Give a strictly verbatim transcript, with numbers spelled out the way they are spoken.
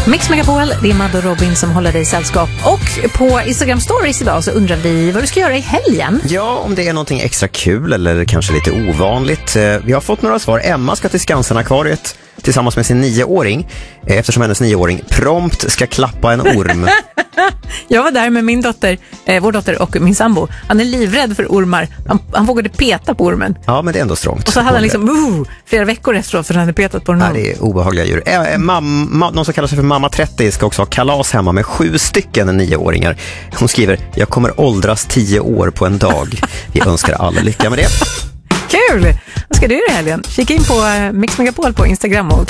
Mix Megapol, det är Madde och Robin som håller dig i sällskap. Och på Instagram Stories idag så undrar vi vad du ska göra i helgen. Ja, om det är någonting extra kul eller kanske lite ovanligt. Vi har fått några svar. Emma ska till Skansen-akvariet tillsammans med sin nioåring eftersom hennes nioåring prompt ska klappa en orm. Jag var där med min dotter, eh, vår dotter och min sambo. Han är livrädd för ormar. Han, han vågade peta på ormen. Ja, men det är ändå strångt. Och så hade han liksom uh, flera veckor efteråt för han hade petat på den. Ja, det är obehagliga djur. Äh, mamma, någon som kallar sig för mamma trettio ska också ha kalas hemma med sju stycken nioåringar. Hon skriver, jag kommer åldras tio år på en dag. Vi önskar alla lycka med det. Kul! Vad ska du göra i helgen? Kika in på Mix Megapol på Instagram och